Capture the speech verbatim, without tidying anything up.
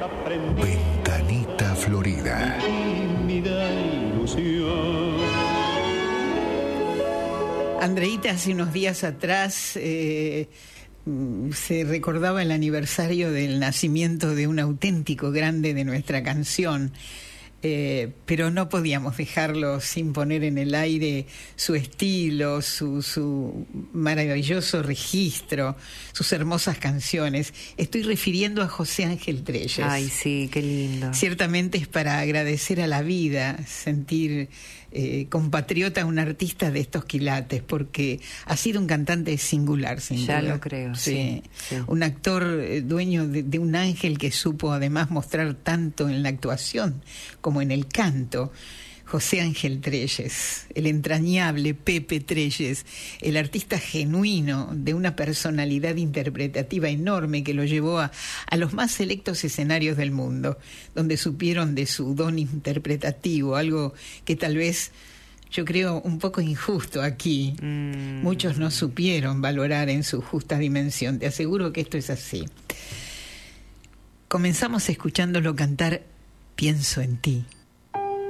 Ventanita Florida. Andreita, hace unos días atrás eh, se recordaba el aniversario del nacimiento de un auténtico grande de nuestra canción. Eh, pero no podíamos dejarlo sin poner en el aire su estilo, su, su maravilloso registro, sus hermosas canciones. Estoy refiriendo a José Ángel Trelles. Ay, sí, qué lindo. Ciertamente es para agradecer a la vida, sentir eh, compatriota a un artista de estos quilates, porque ha sido un cantante singular, sin Ya duda. lo creo, sí. sí, sí. Un actor eh, dueño de, de un ángel que supo además mostrar tanto en la actuación como en el canto. José Ángel Trelles, el entrañable Pepe Trelles, el artista genuino de una personalidad interpretativa enorme que lo llevó a, a los más selectos escenarios del mundo, donde supieron de su don interpretativo, algo que tal vez yo creo un poco injusto aquí. Mm. Muchos no supieron valorar en su justa dimensión. Te aseguro que esto es así. Comenzamos escuchándolo cantar Pienso en ti.